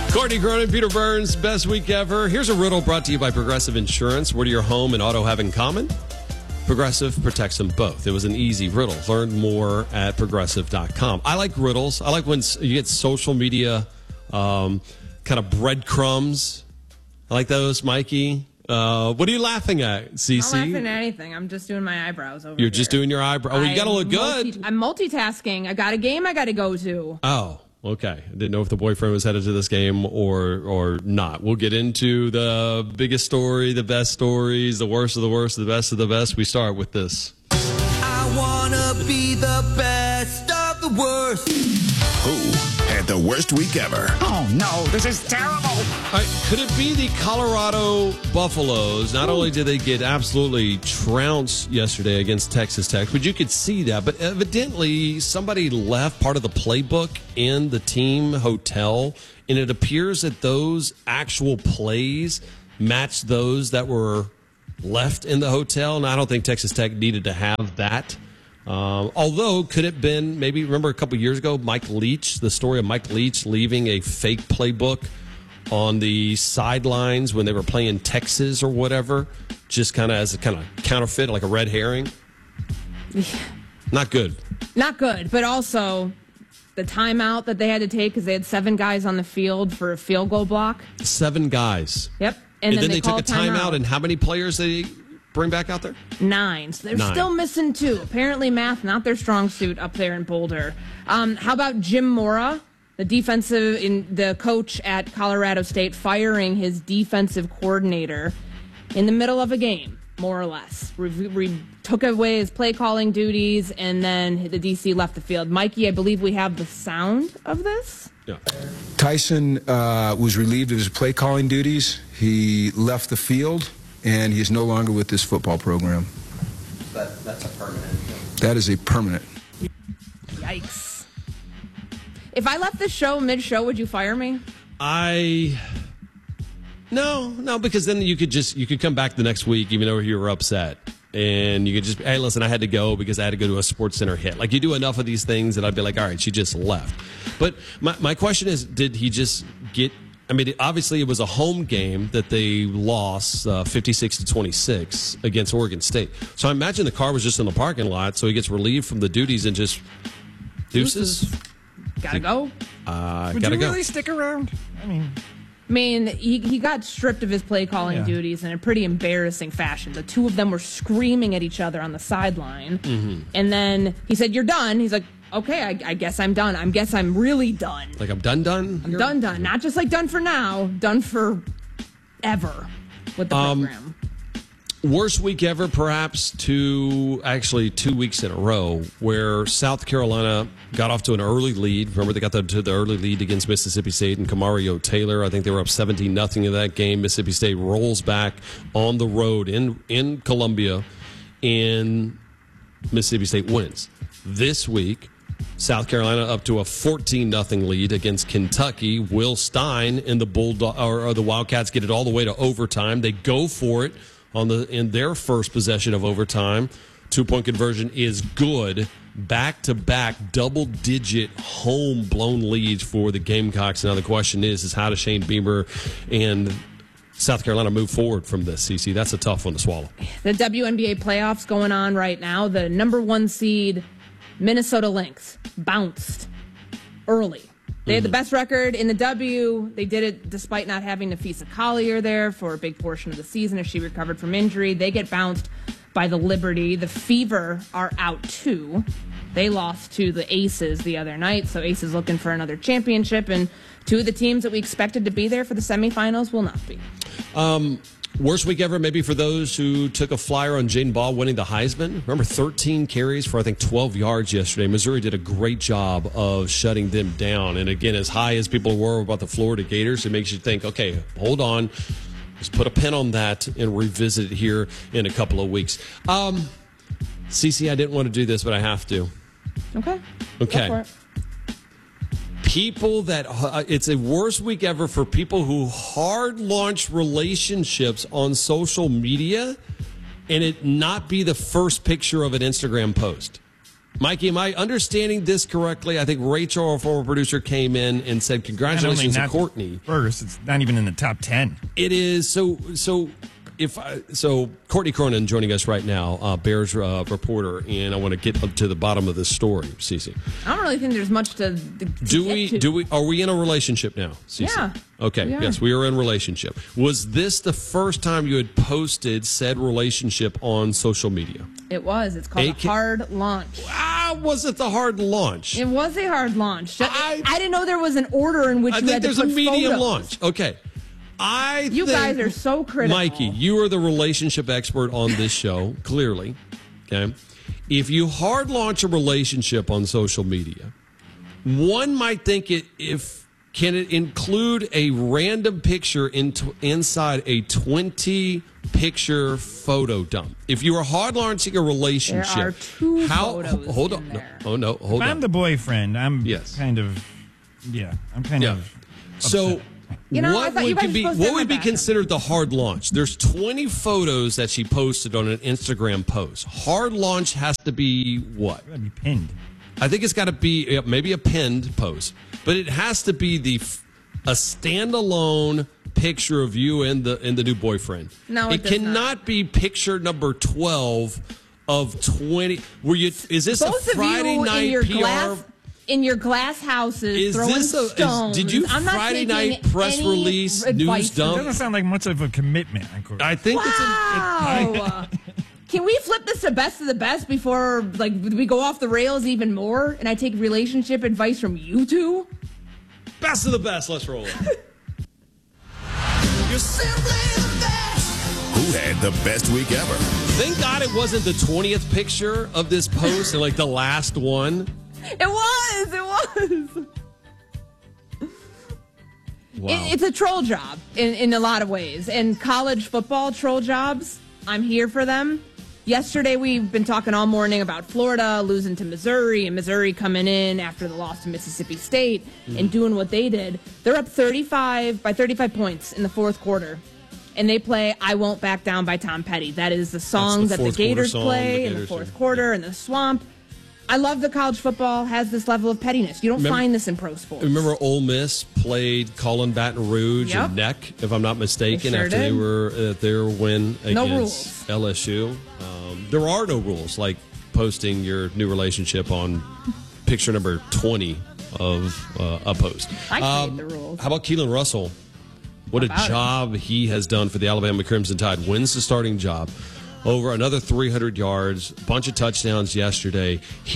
Courtney Cronin, Peter Burns, best week ever. Here's a riddle brought to you by Progressive Insurance. What do your home and auto have in common? Progressive protects them both. It was an easy riddle. Learn more at progressive.com. I like riddles. I like when you get social media kind of breadcrumbs. I like those, Mikey. What are you laughing at, Cece? I'm not laughing at anything. I'm just doing my eyebrows over You're here. just doing your eyebrows. Oh, you got to look good. I'm multitasking. I got a game I got to go to. Oh, okay. I didn't know if the boyfriend was headed to this game or not. We'll get into the biggest story, the best stories, the worst of the worst, the best of the best. We start with this. I wanna be the best of the worst. Who had the worst week ever? Oh, no, this is terrible. All right, could it be the Colorado Buffaloes? Not only did they get absolutely trounced yesterday against Texas Tech, but you could see that. But evidently, somebody left part of the playbook in the team hotel, and it appears that those actual plays matched those that were left in the hotel. And I don't think Texas Tech needed to have that. Although, could it have been, maybe, remember a couple years ago, Mike Leach, the story of Mike Leach leaving a fake playbook on the sidelines when they were playing Texas or whatever, just kind of as a kind of counterfeit, like a red herring? Not good. Not good, but also the timeout that they had to take because they had 7 guys on the field for a field goal block. 7 guys. Yep. And then they took a timeout, and how many players they bring back out there? 9. So they're 9. still missing 2. Apparently math, not their strong suit up there in Boulder. How about Jim Mora, the coach at Colorado State, firing his defensive coordinator in the middle of a game, more or less. Took away his play calling duties, and then the DC left the field. Mikey, I believe we have the sound of this. Yeah. Tyson was relieved of his play calling duties. He left the field, and he is no longer with this football program. That's a permanent. That is a permanent. Yikes. If I left the show mid-show, would you fire me? No, because then you could come back the next week even though you were upset. And you could just, hey, listen, I had to go because I had to go to a Sports Center hit. Like, you do enough of these things that I'd be like, all right, she just left. But my question is, did he just get, I mean, obviously it was a home game that they lost 56-26 against Oregon State. So I imagine the car was just in the parking lot, so he gets relieved from the duties and just deuces. Gotta go. Would you really stick around? I mean, he got stripped of his play calling duties in a pretty embarrassing fashion. The two of them were screaming at each other on the sideline. Mm-hmm. And then he said, "You're done." He's like, "Okay, I guess I'm done. I guess I'm really done. Like, I'm done? I'm done. Not just like done for now, done for ever with the program." Worst week ever, perhaps 2 weeks in a row, where South Carolina got off to an early lead. Remember, they got to the early lead against Mississippi State and Kamario Taylor. I think they were up 17-0 in that game. Mississippi State rolls back on the road in Columbia, and Mississippi State wins. This week, South Carolina up to a 14-0 lead against Kentucky. Will Stein and the Wildcats get it all the way to overtime. They go for it in their first possession of overtime. 2-point conversion is good. Back-to-back double-digit home-blown leads for the Gamecocks. Now the question is how does Shane Beamer and South Carolina move forward from this, CC? That's a tough one to swallow. The WNBA playoffs going on right now. The number 1 seed, Minnesota Lynx, bounced early. They had the best record in the W. They did it despite not having Nafisa Collier there for a big portion of the season as she recovered from injury. They get bounced by the Liberty. The Fever are out too. They lost to the Aces the other night, so Aces looking for another championship, and 2 of the teams that we expected to be there for the semifinals will not be. Worst week ever, maybe for those who took a flyer on Jaden Ball winning the Heisman. Remember, 13 carries for, I think, 12 yards yesterday. Missouri did a great job of shutting them down. And again, as high as people were about the Florida Gators, it makes you think, okay, hold on. Let's put a pin on that and revisit it here in a couple of weeks. Cece, I didn't want to do this, but I have to. Okay. Okay. Go for it. People that it's a worst week ever for people who hard launch relationships on social media and it not be the first picture of an Instagram post. Mikey, am I understanding this correctly? I think Rachel, our former producer, came in and said, congratulations to Courtney. First, it's not even in the top 10. It is. So Courtney Cronin joining us right now, Bears reporter, and I want to get up to the bottom of this story, Cece. I don't really think there's much to Are we in a relationship now, Cece? Yeah. Okay, yes, we are in a relationship. Was this the first time you had posted said relationship on social media? It was. It's called a hard launch. Was it the hard launch? It was a hard launch. I didn't know there was an order in which you had to put there's a medium photos. launch. Okay. You guys are so critical. Mikey, you are the relationship expert on this show, clearly. Okay. If you hard launch a relationship on social media, one might think can it include a random picture inside a 20-picture photo dump? If you are hard launching a relationship, there are two photos hold on. in there. Hold on. I'm the boyfriend. I'm kind of so. I thought you guys were supposed to What would be considered the hard launch? There's 20 photos that she posted on an Instagram post. Hard launch has to be what? It's got to be pinned. I think it's got to be maybe a pinned post, but it has to be a standalone picture of you and the new boyfriend. No, it cannot be picture number 12 of 20. Is this both a Friday night in your PR? In your glass houses, throwing stones. Did you I'm not Friday taking night press any release advice news It dump? doesn't sound like much of a commitment. I think Wow. Can we flip this to best of the best before we go off the rails even more and I take relationship advice from you two? Best of the best. Let's roll it. You're simply the best. Who had the best week ever? Thank God it wasn't the 20th picture of this post and the last one. It was. Wow. It's a troll job in a lot of ways. And college football troll jobs, I'm here for them. Yesterday, we've been talking all morning about Florida losing to Missouri and Missouri coming in after the loss to Mississippi State and doing what they did. They're up 35 points in the fourth quarter. And they play I Won't Back Down by Tom Petty. That is the song that the Gators play in the fourth quarter in the swamp. I love that college football has this level of pettiness. You don't find this in pro sports. Remember Ole Miss played Colin Baton Rouge and Neck, if I'm not mistaken, after they were at their win against LSU. There are no rules like posting your new relationship on picture number 20 of a post. I create the rules. How about Keelan Russell? What a job he has done for the Alabama Crimson Tide. Wins the starting job. Over another 300 yards, bunch of touchdowns yesterday.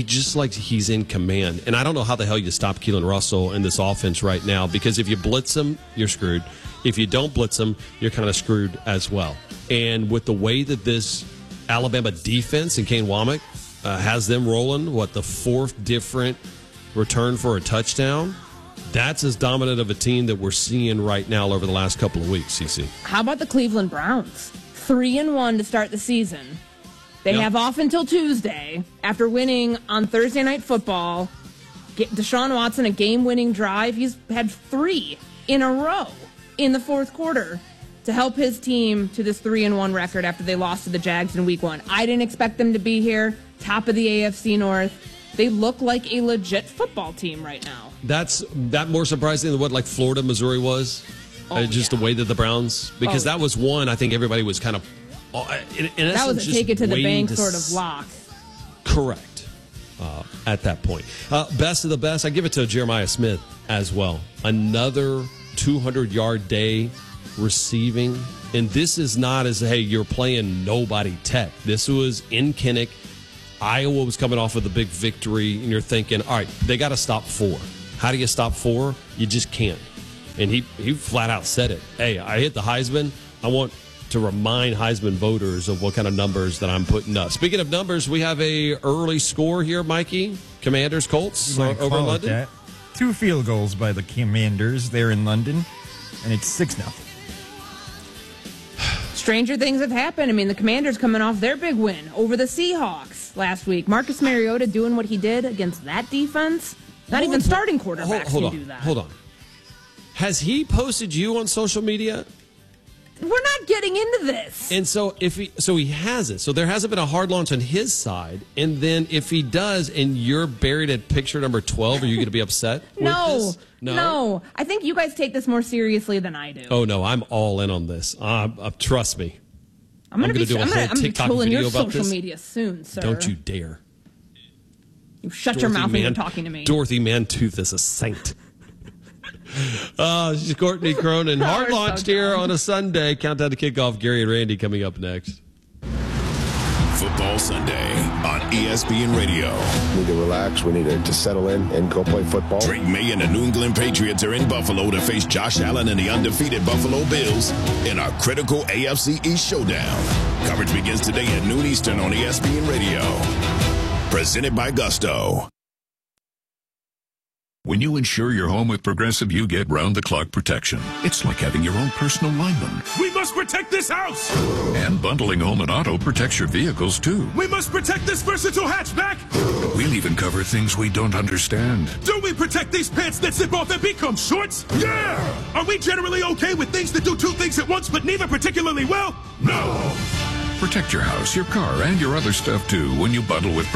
He's in command. And I don't know how the hell you stop Keelan Russell in this offense right now, because if you blitz him, you're screwed. If you don't blitz him, you're kind of screwed as well. And with the way that this Alabama defense and Kane Womack has them rolling, the fourth different return for a touchdown, that's as dominant of a team that we're seeing right now over the last couple of weeks, CC. How about the Cleveland Browns? 3-1 to start the season. They have off until Tuesday after winning on Thursday Night Football. Deshaun Watson, a game-winning drive. He's had 3 in a row in the fourth quarter to help his team to this 3-1 record after they lost to the Jags in Week 1. I didn't expect them to be here, top of the AFC North. They look like a legit football team right now. That's more surprising than what Florida, Missouri was. The way that the Browns, because that was one I think everybody was kind of that was a take it to the bank sort of lock. Correct. At that point, best of the best, I give it to Jeremiah Smith as well. Another 200-yard day receiving, and this is not as you're playing nobody Tech. This was in Kinnick. Iowa was coming off of the big victory, and you're thinking, all right, they got to stop 4. How do you stop 4? You just can't. And he flat out said it. Hey, I hit the Heisman. I want to remind Heisman voters of what kind of numbers that I'm putting up. Speaking of numbers, we have a early score here, Mikey. Commanders, Colts over in London. That. 2 field goals by the Commanders there in London, and it's 6-0. Stranger things have happened. I mean, the Commanders coming off their big win over the Seahawks last week. Marcus Mariota doing what he did against that defense. Not even starting quarterbacks can do that. Hold on. Has he posted you on social media? We're not getting into this. And so he has it. So there hasn't been a hard launch on his side. And then if he does, and you're buried at picture number 12, are you going to be upset? No. With this? No. I think you guys take this more seriously than I do. Oh no, I'm all in on this. Trust me. I'm going to do a whole TikTok trolling video your about social this. media soon, sir. Don't you dare. You shut your mouth when you're talking to me. Dorothy Mantooth is a saint. She's Courtney Cronin. Hard We're so launched here dumb. on a Sunday. Countdown to kickoff. Gary and Randy coming up next. Football Sunday on ESPN Radio. We need to relax. We need to settle in and go play football. Drake May and the New England Patriots are in Buffalo to face Josh Allen and the undefeated Buffalo Bills in our critical AFC East showdown. Coverage begins today at noon Eastern on ESPN Radio. Presented by Gusto. When you insure your home with Progressive, you get round-the-clock protection. It's like having your own personal lineman. We must protect this house! And bundling home and auto protects your vehicles, too. We must protect this versatile hatchback! We'll even cover things we don't understand. Do we protect these pants that zip off and become shorts? Yeah! Are we generally okay with things that do two things at once but neither particularly well? No! Protect your house, your car, and your other stuff, too, when you bundle with